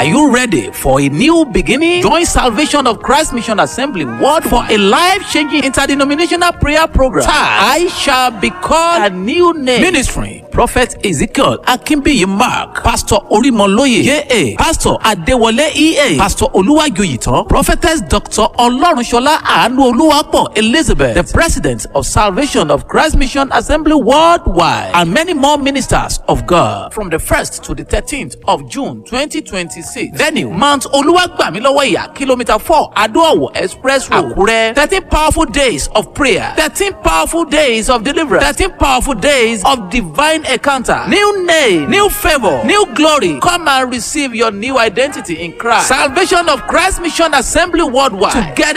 Are you ready for a new beginning? Join Salvation of Christ Mission Assembly World for a life-changing interdenominational prayer program. I shall be called a new name. Ministry: Prophet Ezekiel Akínbíyì Mark, Pastor Orímọlóye J.A., Pastor Adéwọlé E.A., Pastor Olúwàjòyìtàn, Prophetess Dr. Ọlọ́runṣọlá Àánúolúwapọ̀ Elizabeth, the President of Salvation of Christ Mission Assembly Worldwide, and many more ministers of God. From the 1st to the 13th of June 2026. Venue: Mount Oluwagbamilowoya, Kilometer 4, Adowo Express Road, Akure. 13 powerful days of prayer, 13 powerful days of deliverance, 13 powerful days of divine encounter. New name, new favor, new glory. Come and receive your new identity in Christ. Salvation of Christ Mission Assembly Worldwide. Together